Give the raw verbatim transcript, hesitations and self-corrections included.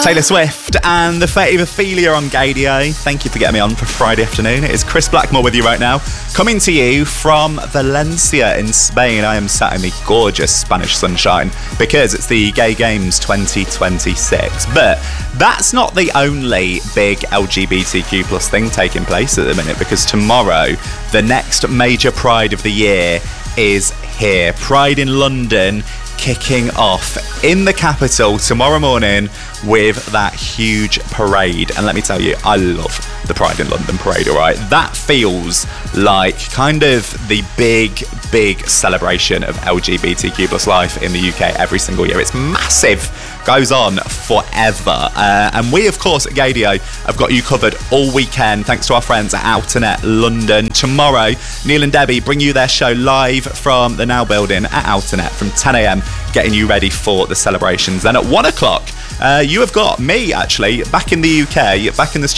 Taylor Swift and the Fate of Ophelia on Gaydio. Thank you for getting me on for Friday afternoon. It is Chris Blackmore with you right now, coming to you from Valencia in Spain. I am sat in the gorgeous Spanish sunshine because it's the Gay Games twenty twenty-six. But that's not the only big L G B T Q plus thing taking place at the minute, because tomorrow, the next major Pride of the year is here. Pride in London kicking off in the capital tomorrow morning with that huge parade. And let me tell you, I love the Pride in London parade, all right? That feels like kind of the big, big celebration of L G B T Q plus life in the U K every single year. It's massive. Goes on forever. Uh, and we, of course, at Gaydio have got you covered all weekend, thanks to our friends at Outernet London. Tomorrow, Neil and Debbie bring you their show live from the Now Building at Outernet from ten a.m, getting you ready for the celebrations. Then at one o'clock, uh, you have got me, actually, back in the U K, back in the studio.